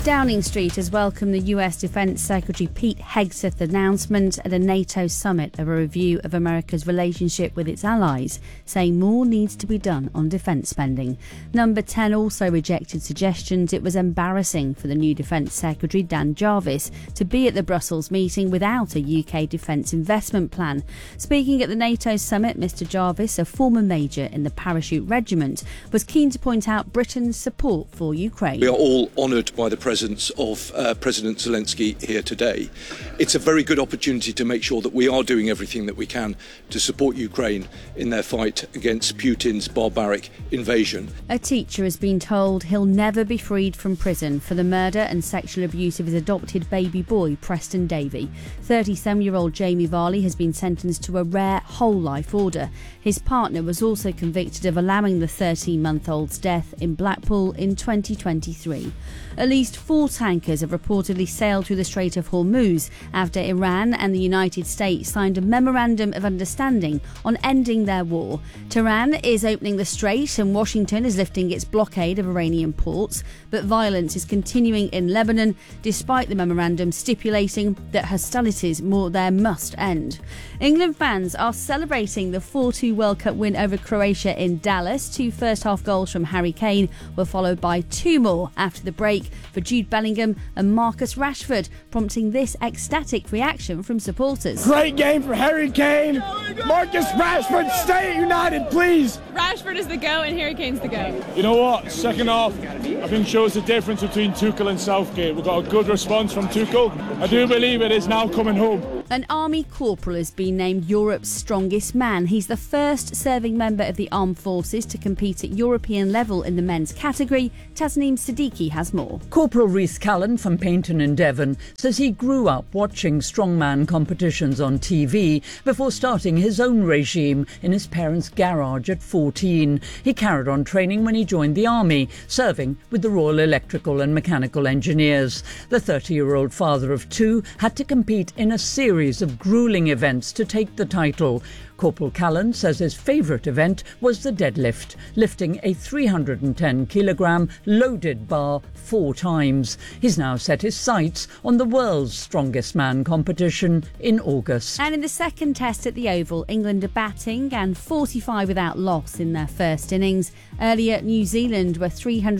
Downing Street has welcomed the US Defence Secretary Pete Hegseth's announcement at a NATO summit of a review of America's relationship with its allies, saying more needs to be done on defence spending. Number 10 also rejected suggestions it was embarrassing for the new Defence Secretary, Dan Jarvis, to be at the Brussels meeting without a UK defence investment plan. Speaking at the NATO summit, Mr Jarvis, a former major in the Parachute Regiment, was keen to point out Britain's support for Ukraine. We are all honoured by the presence of President Zelensky here today. It's a very good opportunity to make sure that we are doing everything that we can to support Ukraine in their fight against Putin's barbaric invasion. A teacher has been told he'll never be freed from prison for the murder and sexual abuse of his adopted baby boy, Preston Davey. 37-year-old Jamie Varley has been sentenced to a rare whole-life order. His partner was also convicted of allowing the 13-month-old's death in Blackpool in 2023. At least 4 tankers have reportedly sailed through the Strait of Hormuz after Iran and the United States signed a memorandum of understanding on ending their war. Tehran is opening the strait and Washington is lifting its blockade of Iranian ports, but violence is continuing in Lebanon despite the memorandum stipulating that hostilities there must end. England fans are celebrating the 4-2 World Cup win over Croatia in Dallas. 2 first-half goals from Harry Kane were followed by 2 more after the break for Jude Bellingham and Marcus Rashford, prompting this ecstatic reaction from supporters. Great game for Harry Kane. Marcus Rashford, stay at United, please. Rashford is the go and Harry Kane's the go. You know what? Second half, I think shows the difference between Tuchel and Southgate. We've got a good response from Tuchel. I do believe it is now coming home. An army corporal has been named Europe's strongest man. He's the first serving member of the armed forces to compete at European level in the men's category. Tasneem Siddiqui has more. Corporal Rhys Callan from Paynton in Devon says he grew up watching strongman competitions on TV before starting his own regime in his parents' garage at 14. He carried on training when he joined the army, serving with the Royal Electrical and Mechanical Engineers. The 30-year-old father of 2 had to compete in a series of gruelling events to take the title. Corporal Callan says his favourite event was the deadlift, lifting a 310-kilogram loaded bar 4 times. He's now set his sights on the world's strongest man competition in August. And in the second test at the Oval, England are batting and 45 without loss in their first innings. Earlier, New Zealand were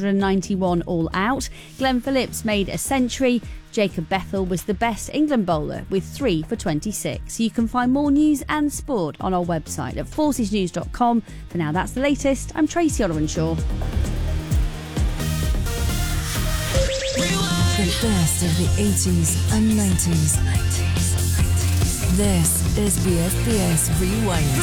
391 all out. Glenn Phillips made a century. Jacob Bethel was the best England bowler with 3 for 26. You can find more news and sport on our website at forcesnews.com. For now, that's the latest. I'm Tracy Olivenshaw. The best of the 80s and 90s. This is BFBS Rewind.